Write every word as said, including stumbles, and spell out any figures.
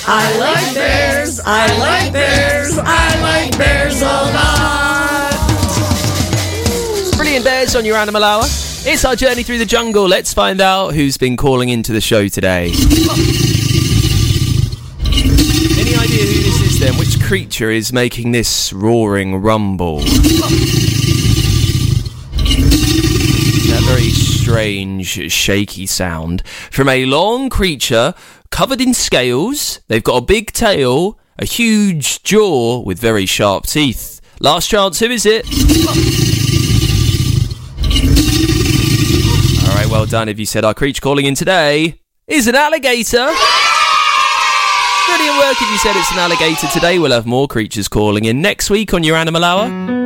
I like bears, I like bears, I like bears a lot. Brilliant Bears on your Animal Hour. It's our journey through the jungle. Let's find out who's been calling into the show today. Any idea who this is then? Which creature is making this roaring rumble? That very strange, shaky sound from a long creature covered in scales. They've got a big tail, a huge jaw with very sharp teeth. Last chance, who is it? Alright, well done if you said our creature calling in today is an alligator. Brilliant work if you said it's an alligator today. We'll have more creatures calling in next week on your Animal Hour.